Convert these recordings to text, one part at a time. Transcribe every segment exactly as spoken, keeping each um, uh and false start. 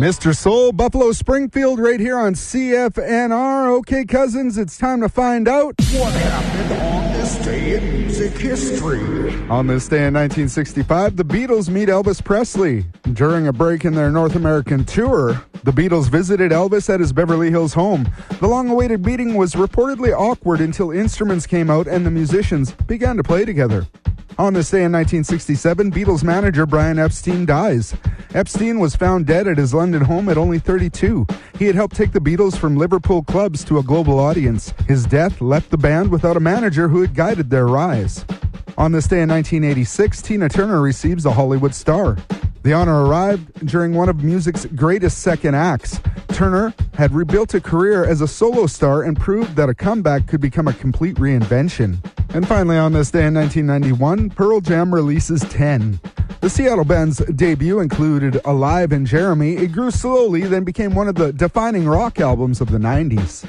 Mister Soul, Buffalo Springfield, right here on C F N R. Okay, cousins, it's time to find out what happened on this day in music history. On this day in nineteen sixty-five, the Beatles meet Elvis Presley. During a break in their North American tour, the Beatles visited Elvis at his Beverly Hills home. The long-awaited meeting was reportedly awkward until instruments came out and the musicians began to play together. On this day in nineteen sixty-seven, Beatles manager Brian Epstein dies. Epstein was found dead at his London home at only thirty-two. He had helped take the Beatles from Liverpool clubs to a global audience. His death left the band without a manager who had guided their rise. On this day in nineteen eighty-six, Tina Turner receives a Hollywood star. The honor arrived during one of music's greatest second acts. Turner had rebuilt a career as a solo star and proved that a comeback could become a complete reinvention. And finally, on this day in nineteen ninety-one, Pearl Jam releases ten. The Seattle band's debut included Alive and Jeremy. It grew slowly, then became one of the defining rock albums of the nineties.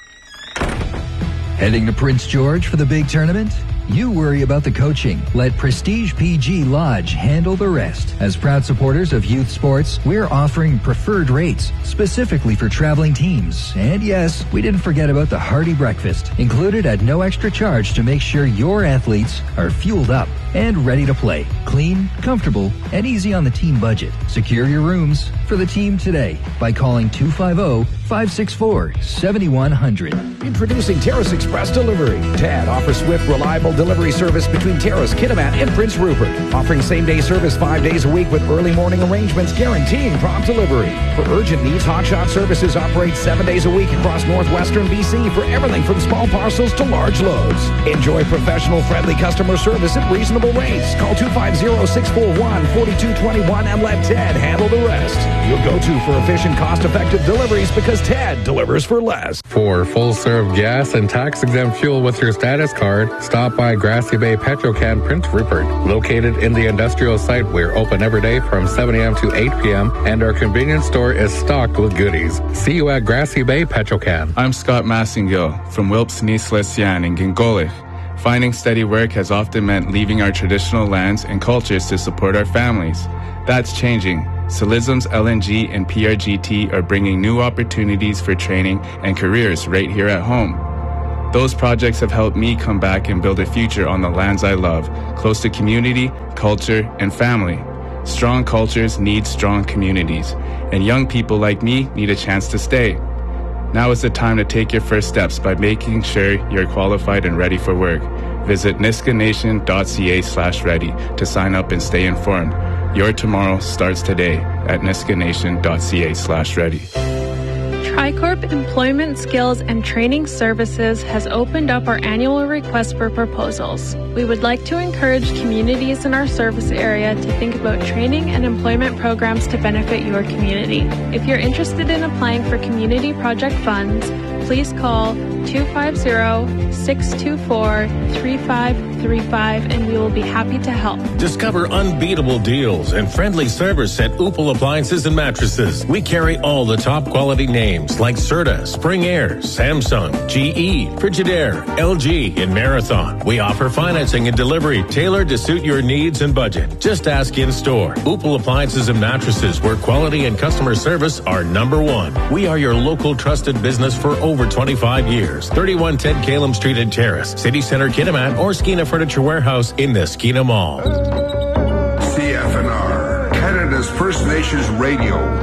Heading to Prince George for the big tournament? You worry about the coaching. Let Prestige P G Lodge handle the rest. As proud supporters of youth sports, we're offering preferred rates specifically for traveling teams. And yes, we didn't forget about the hearty breakfast, included at no extra charge to make sure your athletes are fueled up and ready to play. Clean, comfortable, and easy on the team budget. Secure your rooms for the team today by calling two five zero, five six four, seven one zero zero. Introducing Terrace Express Delivery. Tad offers swift, reliable delivery service between Terrace, Kitimat, and Prince Rupert. Offering same-day service five days a week with early morning arrangements guaranteeing prompt delivery. For urgent needs, Hotshot Services operates seven days a week across northwestern B C for everything from small parcels to large loads. Enjoy professional, friendly customer service at reasonable rates. Call two five zero, six four one, four two two one and let Ted handle the rest. You'll go to for efficient, cost-effective deliveries because Ted delivers for less. For full-serve gas and tax-exempt fuel with your status card, stop by Grassy Bay Petrocan Prince Rupert. Located in the industrial site, we're open every day from seven a.m. to eight p.m. and our convenience store is stocked with goodies. See you at Grassy Bay Petrocan. I'm Scott Massingill from Wilpes Nice-Lesian in Gingolich. Finding steady work has often meant leaving our traditional lands and cultures to support our families. That's changing. Solism's L N G and P R G T are bringing new opportunities for training and careers right here at home. Those projects have helped me come back and build a future on the lands I love, close to community, culture, and family. Strong cultures need strong communities, and young people like me need a chance to stay. Now is the time to take your first steps by making sure you're qualified and ready for work. Visit niskanation.ca slash ready to sign up and stay informed. Your tomorrow starts today at niskanation.ca slash ready. TriCorp Employment Skills and Training Services has opened up our annual request for proposals. We would like to encourage communities in our service area to think about training and employment programs to benefit your community. If you're interested in applying for community project funds, please call two five zero, six two four, three five three five and we will be happy to help. Discover unbeatable deals and friendly service at Opal Appliances and Mattresses. We carry all the top quality names like Serta, Spring Air, Samsung, G E, Frigidaire, L G, and Marathon. We offer financing and delivery tailored to suit your needs and budget. Just ask in store. Opal Appliances and Mattresses, where quality and customer service are number one. We are your local trusted business for over twenty-five years. thirty-one ten Calum Street in Terrace, City Center, Kitimat, or Skeena Furniture Warehouse in the Skeena Mall. C F N R, Canada's First Nations Radio.